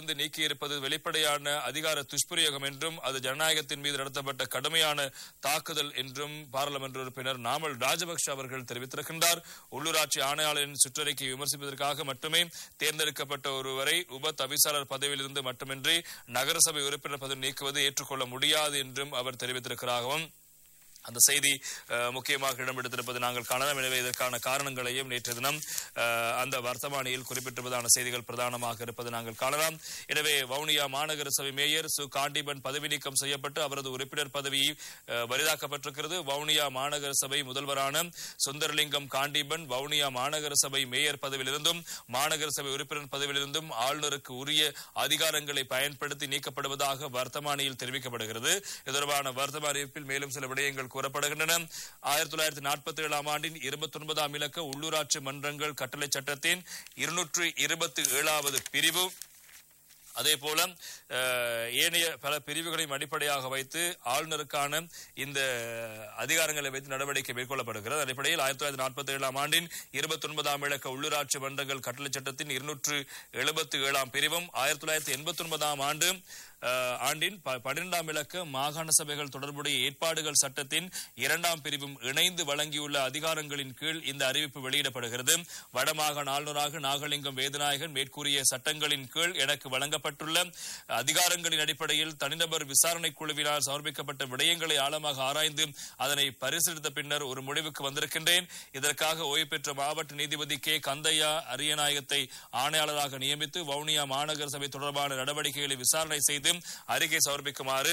பதவியிலிருந்து நீக்கியிருப்பது வெளிப்படையான அதிகார துஷ்பிரயோகம் என்றும் அது ஜனநாயகத்தின் மீது நடத்தப்பட்ட கடுமையான தாக்குதல் என்றும் பாராளுமன்ற உறுப்பினர் நாமல் ராஜபக்ஷ அவர்கள் தெரிவித்திருக்கின்றார். உள்ளூராட்சி ஆணையாளரின் சுற்றறிக்கையை விமர்சிப்பதற்காக மட்டுமே தேர்ந்தெடுக்கப்பட்ட ஒருவரை உப தவிசாளர் பதவியிலிருந்து மட்டுமின்றி நகரசபை உறுப்பினர் பதவி நீக்குவது ஏற்றுக்கொள்ள முடியாது என்றும் அவர் தெரிவித்திருக்கிறாகவும் அந்த செய்தி முக்கியமாக இடம்பெடுத்திருப்பது நாங்கள் காணலாம். எனவே இதற்கான காரணங்களையும் நேற்று தினம் அந்த வர்த்தமானியில் குறிப்பிட்டிருப்பதான செய்திகள் பிரதானமாக இருப்பது நாங்கள் காணலாம். எனவே வவுனியா மாநகர சபை மேயர் சு காண்டிபன் பதவி நீக்கம் செய்யப்பட்டு அவரது உறுப்பினர் பதவி வரிதாக்கப்பட்டிருக்கிறது. வவுனியா மாநகர சபை முதல்வரான சுந்தரலிங்கம் காண்டிபன் வவுனியா மாநகர சபை மேயர் பதவியிலிருந்தும் மாநகர சபை உறுப்பினர் பதவியிலிருந்தும் ஆளுநருக்கு உரிய அதிகாரங்களை பயன்படுத்தி நீக்கப்படுவதாக வர்த்தமானியில் தெரிவிக்கப்படுகிறது. இது தொடர்பான வர்த்தமான அறிவிப்பில் மேலும் சில விடயங்கள் கூறப்படுகின்றன. 1947 ஆண்டின் 29ஆம் இலக்க உள்ளூராட்சி மன்றங்கள் கட்டளை சட்டத்தின் 227வது பிரிவு அதேபோல ஏனைய பல பிரிவுகளையும் அடிப்படையாக வைத்து ஆளுநருக்கான இந்த அதிகாரங்களை வைத்து நடவடிக்கை மேற்கொள்ளப்படுகிறது. அடிப்படையில் 1947 ஆண்டின் 29ஆம் இலக்க உள்ளூராட்சி மன்றங்கள் கட்டளை சட்டத்தின் 277ஆம் பிரிவும் 1989ஆம் ஆண்டின் 12ஆம் இலக்க மாகாண சபைகள் தொடர்புடைய ஏற்பாடுகள் சட்டத்தின் 2ஆம் பிரிவும் இணைந்து வழங்கியுள்ள அதிகாரங்களின் கீழ் இந்த அறிவிப்பு வெளியிடப்படுகிறது. வடமாகாண ஆளுநராக நாகலிங்கம் வேதநாயகன் மேற்கூறிய சட்டங்களின் கீழ் எனக்கு வழங்கப்பட்டுள்ள அதிகாரங்களின் அடிப்படையில் தனிநபர் விசாரணை குழுவினால் சமர்ப்பிக்கப்பட்ட விடயங்களை ஆழமாக ஆராய்ந்து அதனை பரிசீலித்த பின்னர் ஒரு முடிவுக்கு வந்திருக்கின்றேன். இதற்காக ஓய்வு பெற்ற மாவட்ட நீதிபதி கே கந்தையா அரியநாயகத்தை ஆணையாளராக நியமித்து வவுனியா மாநகர சபை தொடர்பான நடவடிக்கைகளை விசாரணை செய்து அறிக்கை சமர்ப்பிக்குமாறு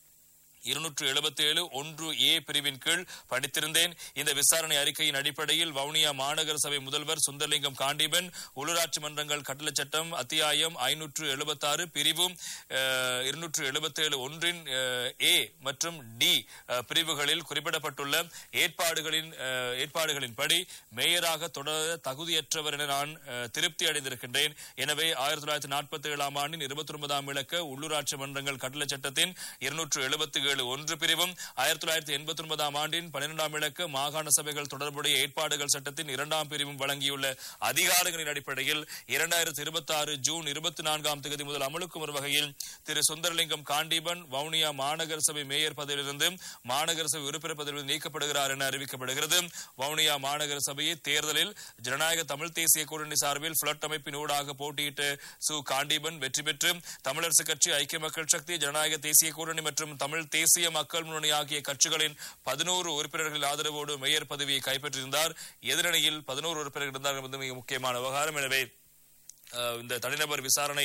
277(1)A பிரிவின் கீழ் படித்திருந்தேன். இந்த விசாரணை அறிக்கையின் அடிப்படையில் வவுனியா மாநகர சபை முதல்வர் சுந்தரலிங்கம் காண்டிபன் உள்ளூராட்சி மன்றங்கள் கட்டளை சட்டம் அத்தியாயம் 576 பிரிவு 277(1)இன் A மற்றும் D பிரிவுகளில் குறிப்பிடப்பட்டுள்ள ஏற்பாடுகளின்படி மேயராக தொடர தகுதியற்றவர் என நான் திருப்தி அடைந்திருக்கின்றேன். எனவே 1947 ஆண்டின் 29ஆம் இலக்க உள்ளூராட்சி மன்றங்கள் கட்டளை சட்டத்தின் 277(1) பிரிவும் 1989ஆம் ஆண்டின் 12ஆம் இலக்க மாகாண சபைகள் தொடர்புடைய ஏற்பாடுகள் சட்டத்தின் 2ஆம் பிரிவும் வழங்கியுள்ள அதிகாரங்களின் அடிப்படையில் 2026 ஜூன் 24ஆம் தேதி முதல் அமலுக்கு வரும் வகையில் திரு சுந்தரலிங்கம் காண்டிபன் வவுனியா மாநகர சபை மேயர் பதவியிலிருந்து மாநகர சபை உறுப்பினர் பதவியில் நீக்கப்படுகிறார் என அறிவிக்கப்படுகிறது. வவுனியா மாநகர சபையை தேர்தலில் ஜனநாயக தமிழ் தேசிய கூட்டணி சார்பில் பிளட் அமைப்பின் ஊடாக போட்டியிட்ட சு காண்டிபன் வெற்றி பெற்று தமிழரசு கட்சி, ஐக்கிய மக்கள் சக்தி, ஜனநாயக தேசிய கூட்டணி மற்றும் தமிழ் தேசிய மக்கள் முன்னணி ஆகிய கட்சிகளின் 11 உறுப்பினர்களின் ஆதரவோடு மேயர் பதவியை கைப்பற்றியிருந்தார். எதிரணியில் 11 உறுப்பினர்கள் இருந்தார் என்பது மிக முக்கியமான விவகாரம். எனவே இந்த தனிநபர் விசாரணை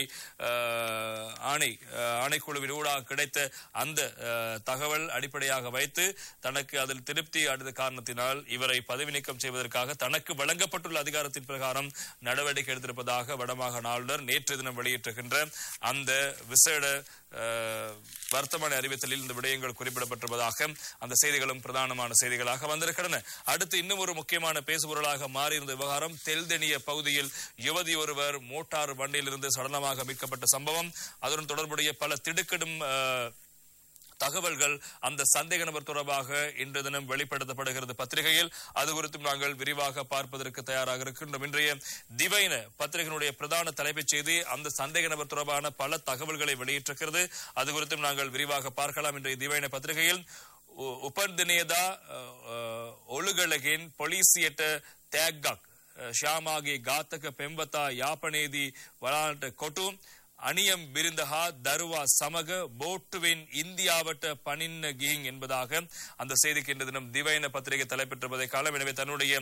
ஆணைக்குழுவின் ஊடாக கிடைத்த அந்த தகவல் அடிப்படையாக வைத்து தனக்கு அதில் திருப்தி அடைந்த காரணத்தினால் இவரை பதவி நீக்கம் செய்வதற்காக தனக்கு வழங்கப்பட்டுள்ள அதிகாரத்தின் பிரகாரம் நடவடிக்கை எடுத்திருப்பதாக வடமாகாண ஆளுநர் நேற்று தினம் வெளியிட்டிருக்கின்ற அந்த விசேட வர்த்தமான அறிவித்தலில் இந்த விடயங்கள் குறிப்பிடப்பட்டிருப்பதாக அந்த செய்திகளும் பிரதானமான செய்திகளாக வந்திருக்கின்றன. அடுத்து இன்னும் ஒரு முக்கியமான பேசுபொருளாக மாறியிருந்த விவகாரம் தெல்தெனிய பகுதியில் யுவதி ஒருவர் மோட்டார் வண்டியிலிருந்து சடலமாக மீட்கப்பட்ட சம்பவம். அதனுடன் தொடர்புடைய பல திடுக்கிடும் தகவல்கள் அந்த சந்தேக நபர் தொடர்பாக இன்று தினம் வெளிப்படுத்தப்படுகிறது பத்திரிகையில். அது குறித்தும் நாங்கள் விரிவாக பார்ப்பதற்கு தயாராக இருக்கின்றோம். இன்றைய திவைன பத்திரிகையினுடைய பிரதான தலைப்புச் செய்தி அந்த சந்தேக நபர் தொடர்பான பல தகவல்களை வெளியிட்டிருக்கிறது. அது குறித்தும் நாங்கள் விரிவாக பார்க்கலாம். இன்றைய திவைன பத்திரிகையில் உபர்தினேதா ஒழுகலகின் பொலிசியட்ட தேக்கக் ஷியாமாகி காத்தக பெம்பத்தா யாப்பனேதி வளாட்ட கொட்டு அணியம் பிரிந்தஹா தருவா சமக போட்டுவின் இந்தியாவட்ட பணின்ன கிங் என்பதாக அந்த செய்திக்கு இன்று தினம் திவைன பத்திரிகை தலைப்பெற்றிருப்பதை காலம். எனவே தன்னுடைய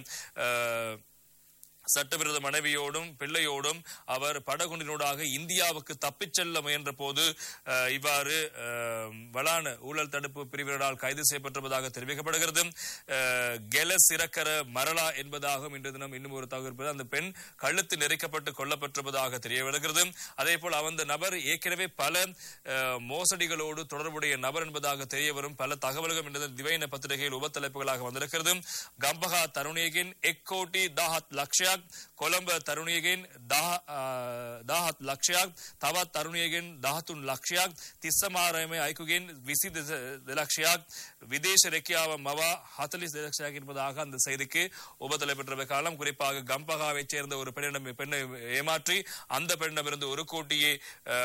சட்டவிரோத மனைவியோடும் பிள்ளையோடும் அவர் படகுண்டினூடாக இந்தியாவுக்கு தப்பிச் செல்ல முயன்ற போது இவ்வாறு வளான ஊழல் தடுப்பு பிரிவினரால் கைது செய்யப்பட்டிருப்பதாக தெரிவிக்கப்படுகிறது. கெல சிறக்கர மரளா என்பதாகவும் இன்று தினம் இன்னும் ஒரு தகவல் இருப்பது. அந்த பெண் கழுத்து நெரிக்கப்பட்டு கொல்லப்பட்டிருப்பதாக தெரிய வருகிறது. அதே போல் அந்த நபர் ஏற்கனவே பல மோசடிகளோடு தொடர்புடைய நபர் என்பதாக தெரிய வரும் பல தகவல்கள் இன்று திவைன பத்திரிகையில் உபத்தலைப்புகளாக வந்திருக்கிறது. கம்பகா தருணியகின் எக்கோட்டி 10 லட்ச කොළඹ තරුණියගෙන් 10 ලක්ෂයක් තවත් තරුණියගෙන් 13 ලක්ෂයක් තිස්සමාරමේ අයෙකුගෙන් 22 லட்சයක් விதேச ரெக்கியாவ மவா 42 லட்சம் என்பதாக அந்த செய்திக்கு உபத்தலைப்பெற்ற காலம். குறிப்பாக கம்பகாவை சேர்ந்த ஒரு பெண்ணை ஏமாற்றி அந்த பெண்ணிடமிருந்து 1 கோடியே